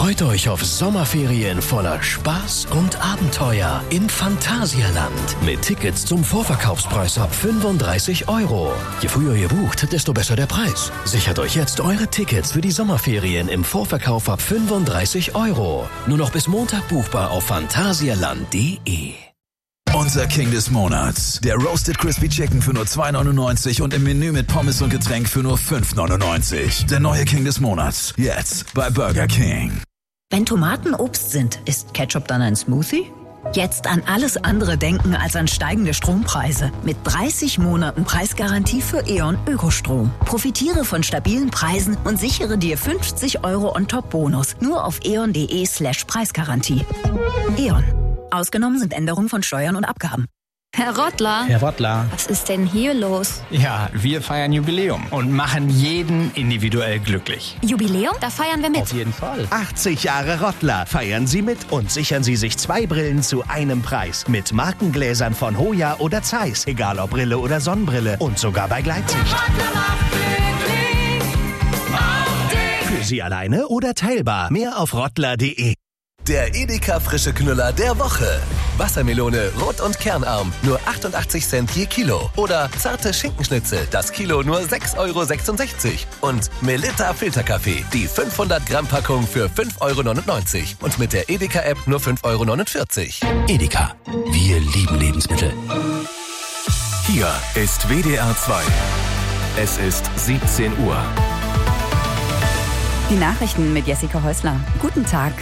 Freut euch auf Sommerferien voller Spaß und Abenteuer in Phantasialand mit Tickets zum Vorverkaufspreis ab 35 €. Je früher ihr bucht, desto besser der Preis. Sichert euch jetzt eure Tickets für die Sommerferien im Vorverkauf ab 35 €. Nur noch bis Montag buchbar auf phantasialand.de. Unser King des Monats. Der Roasted Crispy Chicken für nur 2,99 und im Menü mit Pommes und Getränk für nur 5,99. Der neue King des Monats. Jetzt bei Burger King. Wenn Tomaten Obst sind, ist Ketchup dann ein Smoothie? Jetzt an alles andere denken als an steigende Strompreise. Mit 30 Monaten Preisgarantie für E.ON Ökostrom. Profitiere von stabilen Preisen und sichere dir 50 € On-Top-Bonus. Nur auf eon.de/Preisgarantie. E.ON. Ausgenommen sind Änderungen von Steuern und Abgaben. Herr Rottler. Herr Rottler. Was ist denn hier los? Ja, wir feiern Jubiläum und machen jeden individuell glücklich. Jubiläum? Da feiern wir mit. Auf jeden Fall. 80 Jahre Rottler. Feiern Sie mit und sichern Sie sich 2 Brillen zu einem Preis. Mit Markengläsern von Hoya oder Zeiss. Egal ob Brille oder Sonnenbrille. Und sogar bei Gleitsicht. Für Sie alleine oder teilbar. Mehr auf rottler.de. Der Edeka frische Knüller der Woche. Wassermelone, rot und kernarm, nur 88 Cent je Kilo. Oder zarte Schinkenschnitzel, das Kilo nur 6,66 €. Und Melitta Filterkaffee, die 500 Gramm Packung für 5,99 €. Und mit der Edeka-App nur 5,49 €. Edeka, wir lieben Lebensmittel. Hier ist WDR 2. Es ist 17 Uhr. Die Nachrichten mit Jessica Häusler. Guten Tag.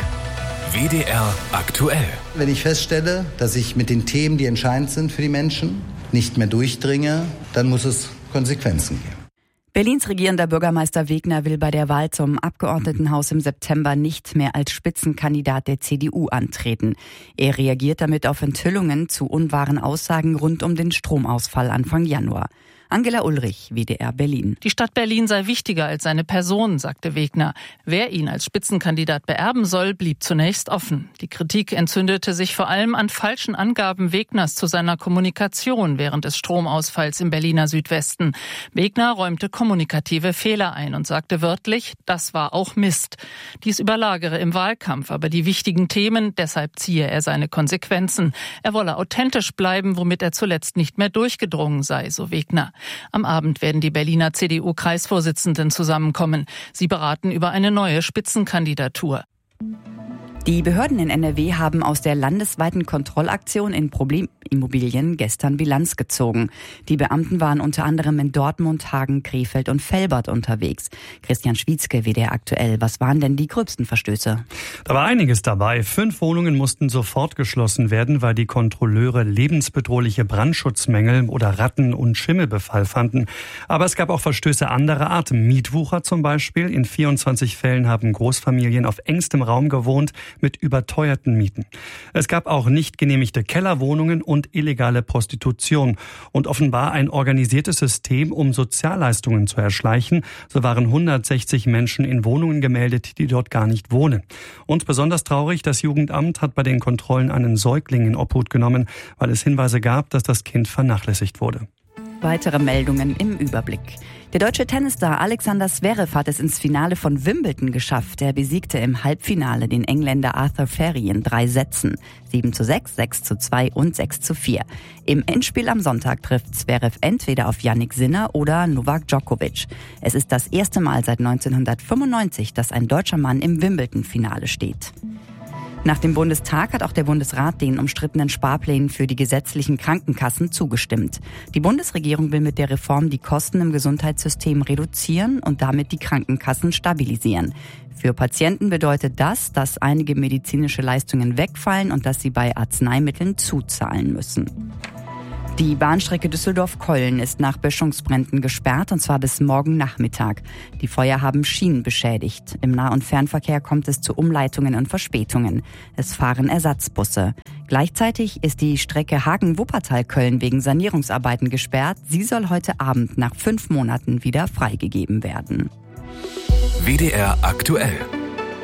WDR aktuell. Wenn ich feststelle, dass ich mit den Themen, die entscheidend sind für die Menschen, nicht mehr durchdringe, dann muss es Konsequenzen geben. Berlins regierender Bürgermeister Wegner will bei der Wahl zum Abgeordnetenhaus im September nicht mehr als Spitzenkandidat der CDU antreten. Er reagiert damit auf Enthüllungen zu unwahren Aussagen rund um den Stromausfall Anfang Januar. Angela Ulrich, WDR Berlin. Die Stadt Berlin sei wichtiger als seine Person, sagte Wegner. Wer ihn als Spitzenkandidat beerben soll, blieb zunächst offen. Die Kritik entzündete sich vor allem an falschen Angaben Wegners zu seiner Kommunikation während des Stromausfalls im Berliner Südwesten. Wegner räumte kommunikative Fehler ein und sagte wörtlich, das war auch Mist. Dies überlagere im Wahlkampf aber die wichtigen Themen, deshalb ziehe er seine Konsequenzen. Er wolle authentisch bleiben, womit er zuletzt nicht mehr durchgedrungen sei, so Wegner. Am Abend werden die Berliner CDU-Kreisvorsitzenden zusammenkommen. Sie beraten über eine neue Spitzenkandidatur. Die Behörden in NRW haben aus der landesweiten Kontrollaktion in Problemimmobilien gestern Bilanz gezogen. Die Beamten waren unter anderem in Dortmund, Hagen, Krefeld und Velbert unterwegs. Christian Schwietzke, WDR aktuell. Was waren denn die gröbsten Verstöße? Da war einiges dabei. 5 Wohnungen mussten sofort geschlossen werden, weil die Kontrolleure lebensbedrohliche Brandschutzmängel oder Ratten- und Schimmelbefall fanden. Aber es gab auch Verstöße anderer Art. Mietwucher zum Beispiel. In 24 Fällen haben Großfamilien auf engstem Raum gewohnt mit überteuerten Mieten. Es gab auch nicht genehmigte Kellerwohnungen und illegale Prostitution und offenbar ein organisiertes System, um Sozialleistungen zu erschleichen. So waren 160 Menschen in Wohnungen gemeldet, die dort gar nicht wohnen. Und besonders traurig, das Jugendamt hat bei den Kontrollen einen Säugling in Obhut genommen, weil es Hinweise gab, dass das Kind vernachlässigt wurde. Weitere Meldungen im Überblick. Der deutsche Tennisstar Alexander Zverev hat es ins Finale von Wimbledon geschafft. Er besiegte im Halbfinale den Engländer Arthur Ferry in 3 Sätzen. 7:6, 6:2 und 6:4. Im Endspiel am Sonntag trifft Zverev entweder auf Jannik Sinner oder Novak Djokovic. Es ist das erste Mal seit 1995, dass ein deutscher Mann im Wimbledon-Finale steht. Nach dem Bundestag hat auch der Bundesrat den umstrittenen Sparplänen für die gesetzlichen Krankenkassen zugestimmt. Die Bundesregierung will mit der Reform die Kosten im Gesundheitssystem reduzieren und damit die Krankenkassen stabilisieren. Für Patienten bedeutet das, dass einige medizinische Leistungen wegfallen und dass sie bei Arzneimitteln zuzahlen müssen. Die Bahnstrecke Düsseldorf-Köln ist nach Böschungsbränden gesperrt, und zwar bis morgen Nachmittag. Die Feuer haben Schienen beschädigt. Im Nah- und Fernverkehr kommt es zu Umleitungen und Verspätungen. Es fahren Ersatzbusse. Gleichzeitig ist die Strecke Hagen-Wuppertal-Köln wegen Sanierungsarbeiten gesperrt. Sie soll heute Abend nach 5 Monaten wieder freigegeben werden. WDR aktuell.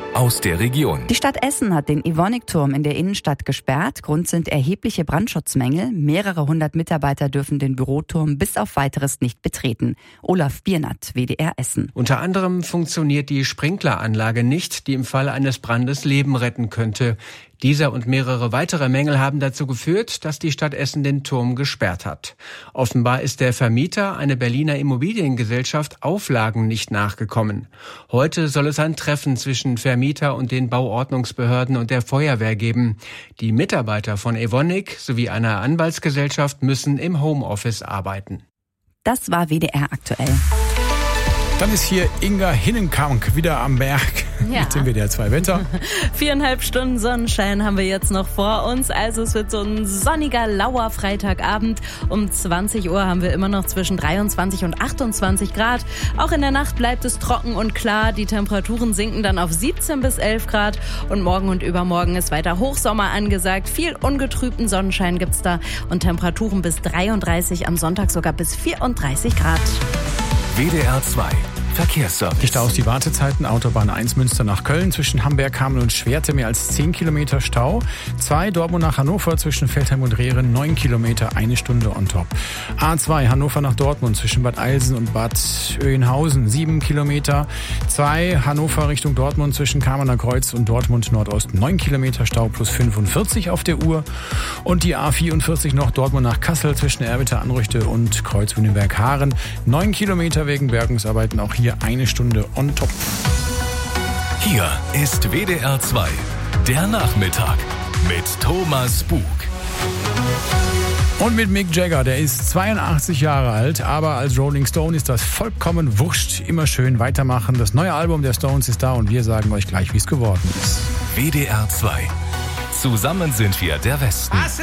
aus der Region. Die Stadt Essen hat den Evonik-Turm in der Innenstadt gesperrt. Grund sind erhebliche Brandschutzmängel. Mehrere hundert Mitarbeiter dürfen den Büroturm bis auf Weiteres nicht betreten. Olaf Biernat, WDR Essen. Unter anderem funktioniert die Sprinkleranlage nicht, die im Fall eines Brandes Leben retten könnte. Dieser und mehrere weitere Mängel haben dazu geführt, dass die Stadt Essen den Turm gesperrt hat. Offenbar ist der Vermieter, eine Berliner Immobiliengesellschaft, Auflagen nicht nachgekommen. Heute soll es ein Treffen zwischen Vermieter und den Bauordnungsbehörden und der Feuerwehr geben. Die Mitarbeiter von Evonik sowie einer Anwaltsgesellschaft müssen im Homeoffice arbeiten. Das war WDR aktuell. Dann ist hier Inga Hinnenkamp wieder am Berg mit dem WDR 2 Wetter. 4,5 Stunden Sonnenschein haben wir jetzt noch vor uns. Also es wird so ein sonniger, lauer Freitagabend. Um 20 Uhr haben wir immer noch zwischen 23 und 28 Grad. Auch in der Nacht bleibt es trocken und klar. Die Temperaturen sinken dann auf 17 bis 11 Grad. Und morgen und übermorgen ist weiter Hochsommer angesagt. Viel ungetrübten Sonnenschein gibt's da. Und Temperaturen bis 33, am Sonntag sogar bis 34 Grad. WDR 2 Verkehrsservice. Die Staus, die Wartezeiten, Autobahn 1 Münster nach Köln zwischen Hamberg, Kamen und Schwerte mehr als 10 Kilometer Stau. 2 Dortmund nach Hannover zwischen Feldheim und Rehren 9 Kilometer, 1 Stunde on top. A2 Hannover nach Dortmund zwischen Bad Eilsen und Bad Oeynhausen 7 Kilometer. 2 Hannover Richtung Dortmund zwischen Kamener Kreuz und Dortmund Nordost 9 Kilometer Stau plus 45 auf der Uhr. Und die A44 noch Dortmund nach Kassel zwischen Erwitter Anrüchte und Kreuz-Wünnenberg-Haaren 9 Kilometer wegen Bergungsarbeiten, auch hier 1 Stunde on top. Hier ist WDR 2, der Nachmittag mit Thomas Bug. Und mit Mick Jagger, der ist 82 Jahre alt, aber als Rolling Stone ist das vollkommen wurscht. Immer schön weitermachen. Das neue Album der Stones ist da und wir sagen euch gleich, wie es geworden ist. WDR 2. Zusammen sind wir der Westen.